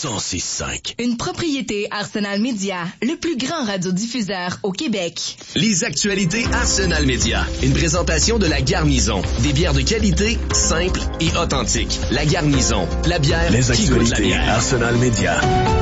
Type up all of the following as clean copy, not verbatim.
106.5. Une propriété Arsenal Media, le plus grand radiodiffuseur au Québec. Les actualités Arsenal Media. Une présentation de La Garnison. Des bières de qualité, simples et authentiques. La Garnison, la bière les qui goûte la actualités bière. Arsenal Media.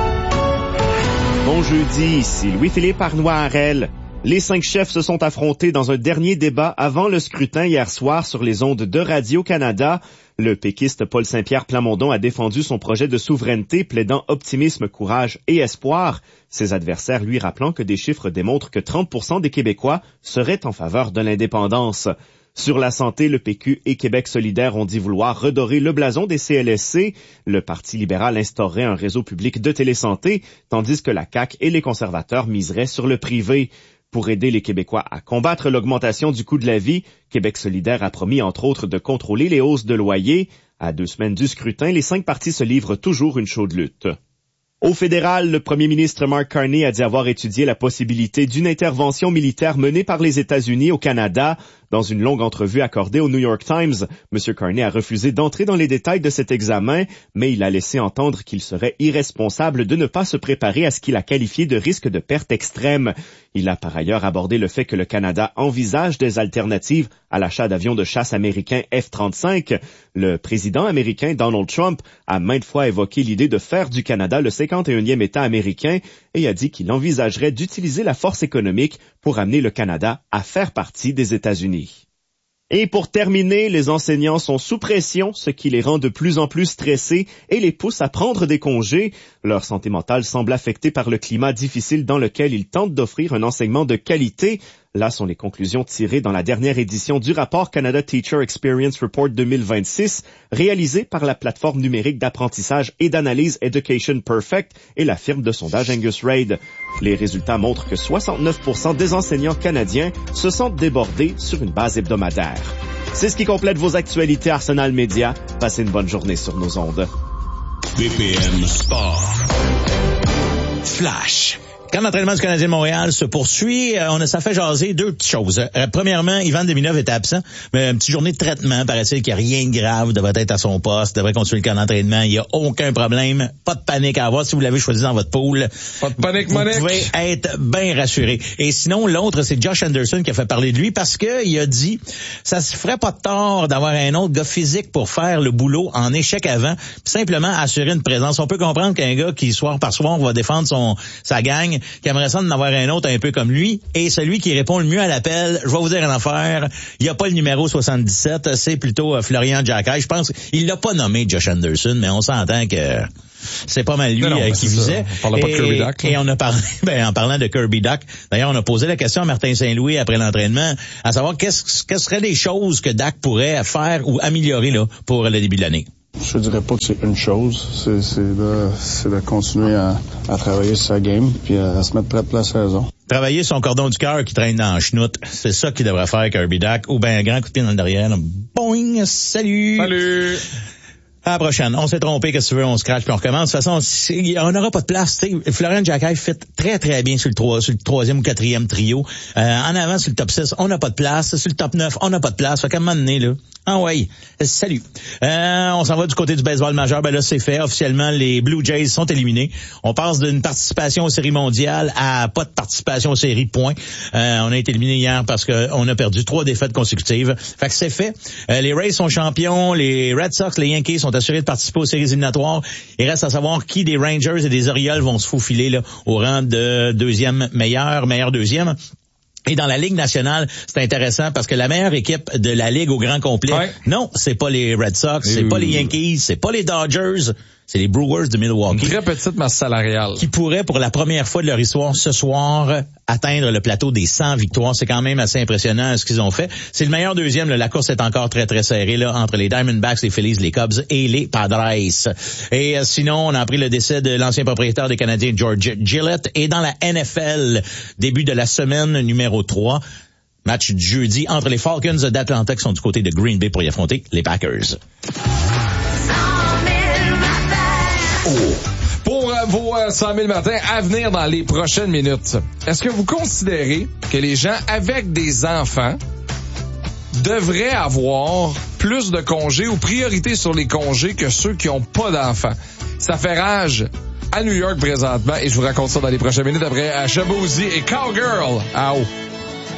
Bon jeudi, ici Louis-Philippe Arnois-Harel. Les 5 chefs se sont affrontés dans un dernier débat avant le scrutin hier soir sur les ondes de Radio-Canada. Le péquiste Paul Saint-Pierre Plamondon a défendu son projet de souveraineté, plaidant optimisme, courage et espoir. Ses adversaires lui rappelant que des chiffres démontrent que 30% des Québécois seraient en faveur de l'indépendance. Sur la santé, le PQ et Québec solidaire ont dit vouloir redorer le blason des CLSC. Le Parti libéral instaurerait un réseau public de télésanté, tandis que la CAQ et les conservateurs miseraient sur le privé. Pour aider les Québécois à combattre l'augmentation du coût de la vie, Québec solidaire a promis entre autres de contrôler les hausses de loyer. À 2 semaines du scrutin, les 5 partis se livrent toujours une chaude lutte. Au fédéral, le premier ministre Mark Carney a dit avoir étudié la possibilité d'une intervention militaire menée par les États-Unis au Canada. Dans une longue entrevue accordée au New York Times, M. Carney a refusé d'entrer dans les détails de cet examen, mais il a laissé entendre qu'il serait irresponsable de ne pas se préparer à ce qu'il a qualifié de risque de perte extrême. Il a par ailleurs abordé le fait que le Canada envisage des alternatives à l'achat d'avions de chasse américains F-35. Le président américain Donald Trump a maintes fois évoqué l'idée de faire du Canada le 51e État américain et a dit qu'il envisagerait d'utiliser la force économique pour amener le Canada à faire partie des États-Unis. Et pour terminer, les enseignants sont sous pression, ce qui les rend de plus en plus stressés et les pousse à prendre des congés. Leur santé mentale semble affectée par le climat difficile dans lequel ils tentent d'offrir un enseignement de qualité. Là sont les conclusions tirées dans la dernière édition du rapport Canada Teacher Experience Report 2026, réalisé par la plateforme numérique d'apprentissage et d'analyse Education Perfect et la firme de sondage Angus Reid. Les résultats montrent que 69% des enseignants canadiens se sentent débordés sur une base hebdomadaire. C'est ce qui complète vos actualités Arsenal Media. Passez une bonne journée sur nos ondes. BPM Sport. Flash. Quand l'entraînement du Canadien de Montréal se poursuit, ça fait jaser 2 petites choses. Premièrement, Ivan Demidov était absent, mais une petite journée de traitement, paraît-il qu'il n'y a rien de grave, devrait être à son poste, devrait continuer le camp d'entraînement, il n'y a aucun problème, pas de panique à avoir si vous l'avez choisi dans votre pool. Pas de panique, vous pouvez être bien rassuré. Et sinon, l'autre, c'est Josh Anderson qui a fait parler de lui parce que il a dit, ça se ferait pas de tort d'avoir un autre gars physique pour faire le boulot en échec avant, puis simplement assurer une présence. On peut comprendre qu'un gars qui soir par soir va défendre sa gang, qui aimerait ça d'en avoir un autre un peu comme lui, et celui qui répond le mieux à l'appel, je vais vous dire une affaire, il n'y a pas le numéro 77, c'est plutôt Florian Jacquet. Je pense qu'il l'a pas nommé Josh Anderson, mais on s'entend que c'est pas mal lui qui visait. On parlait pas de Kirby Duck. Et on a parlé, en parlant de Kirby Duck, d'ailleurs, on a posé la question à Martin Saint-Louis après l'entraînement, à savoir qu'est-ce seraient les choses que Duck pourrait faire ou améliorer là pour le début de l'année. Je dirais pas que c'est une chose, c'est de continuer à travailler sur sa game puis à se mettre prêt pour la saison. Travailler son cordon du cœur qui traîne dans la chenoute, c'est ça qu'il devrait faire Kirby Duck, ou bien un grand coup de pied dans le derrière. Boing, salut! Salut! À la prochaine. On s'est trompé, qu'est-ce que tu veux, on scratch puis on recommence. De toute façon, on n'aura pas de place. T'sais, Florian Jacquet fit très, très bien sur le 3e ou 4e trio. En avant, sur le top 6, on n'a pas de place. Sur le top 9, on n'a pas de place. Fait qu'à un moment donné, là, salut. On s'en va du côté du baseball majeur. Ben là, c'est fait. Officiellement, les Blue Jays sont éliminés. On passe d'une participation aux séries mondiales à pas de participation aux séries, point. On a été éliminé hier parce qu'on a perdu 3 défaites consécutives. Fait que c'est fait. Les Rays sont champions. Les Red Sox, les Yankees sont assurés de participer aux séries éliminatoires. Il reste à savoir qui des Rangers et des Orioles vont se faufiler là au rang de meilleur deuxième. Et dans la Ligue nationale, c'est intéressant parce que la meilleure équipe de la Ligue au grand complet, non, c'est pas les Red Sox, c'est pas les Yankees, c'est pas les Dodgers, c'est les Brewers de Milwaukee. Une très petite masse salariale. Qui pourraient, pour la première fois de leur histoire, ce soir, atteindre le plateau des 100 victoires. C'est quand même assez impressionnant ce qu'ils ont fait. C'est le meilleur deuxième. Là. La course est encore très, très serrée là entre les Diamondbacks, les Phillies, les Cubs et les Padres. Et sinon, on a appris le décès de l'ancien propriétaire des Canadiens, George Gillett. Et dans la NFL, début de la semaine numéro 3, match du jeudi entre les Falcons d'Atlanta qui sont du côté de Green Bay pour y affronter les Packers. Pour vos 100 000 matins à venir dans les prochaines minutes, est-ce que vous considérez que les gens avec des enfants devraient avoir plus de congés ou priorité sur les congés que ceux qui n'ont pas d'enfants? Ça fait rage à New York présentement et je vous raconte ça dans les prochaines minutes après Shabozy et Cowgirl. Ow.